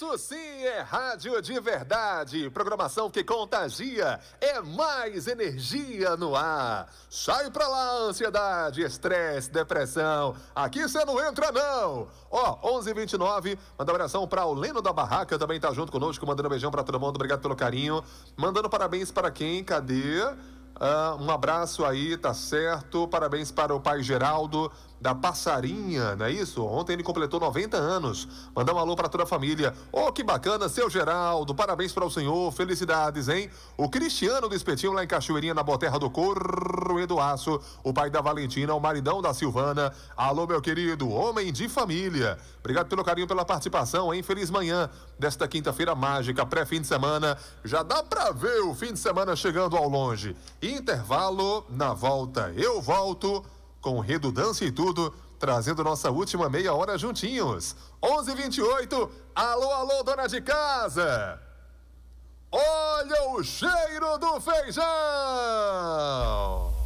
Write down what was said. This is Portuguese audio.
Isso sim é rádio de verdade, programação que contagia, é mais energia no ar. Sai pra lá, ansiedade, estresse, depressão, aqui você não entra não. Ó, 11h29, manda abração pra o Leno da Barraca, também tá junto conosco, mandando um beijão pra todo mundo, obrigado pelo carinho. Mandando parabéns para quem, cadê? Um abraço aí, tá certo. Parabéns para o pai Geraldo da Passarinha, não é isso? Ontem ele completou 90 anos. Mandar um alô para toda a família. Oh, que bacana, seu Geraldo. Parabéns para o senhor, felicidades, hein? O Cristiano do Espetinho lá em Cachoeirinha, na Boterra do Corroedo do Aço. O pai da Valentina, o maridão da Silvana. Alô, meu querido, homem de família. Obrigado pelo carinho, pela participação, hein? Feliz manhã desta quinta-feira mágica, pré-fim de semana. Já dá pra ver o fim de semana chegando ao longe. Intervalo, na volta eu volto com redundância e tudo, trazendo nossa última meia hora juntinhos. 11h28, alô, alô, dona de casa! Olha o cheiro do feijão!